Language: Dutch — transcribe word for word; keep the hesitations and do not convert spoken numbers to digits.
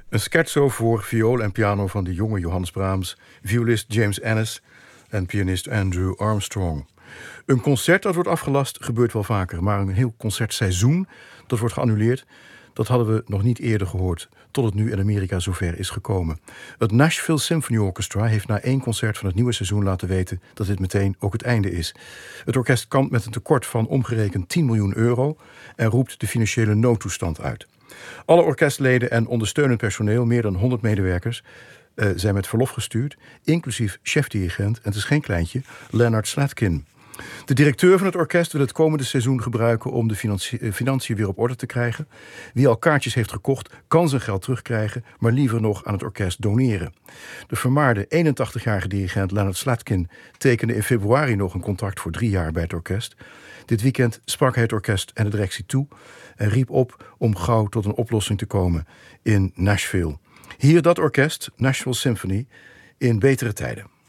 Een scherzo voor viool en piano van de jonge Johannes Brahms, violist James Annis en pianist Andrew Armstrong. Een concert dat wordt afgelast gebeurt wel vaker, maar een heel concertseizoen dat wordt geannuleerd, dat hadden we nog niet eerder gehoord, tot het nu in Amerika zover is gekomen. Het Nashville Symphony Orchestra heeft na één concert van het nieuwe seizoen laten weten dat dit meteen ook het einde is. Het orkest kampt met een tekort van omgerekend tien miljoen euro en roept de financiële noodtoestand uit. Alle orkestleden en ondersteunend personeel, meer dan honderd medewerkers, uh, zijn met verlof gestuurd, inclusief chefdirigent, en het is geen kleintje, Leonard Slatkin. De directeur van het orkest wil het komende seizoen gebruiken om de financi- financiën weer op orde te krijgen. Wie al kaartjes heeft gekocht, kan zijn geld terugkrijgen, maar liever nog aan het orkest doneren. De vermaarde eenentachtigjarige dirigent Leonard Slatkin tekende in februari nog een contract voor drie jaar bij het orkest. Dit weekend sprak hij het orkest en de directie toe en riep op om gauw tot een oplossing te komen in Nashville. Hier dat orkest, Nashville Symphony, in betere tijden.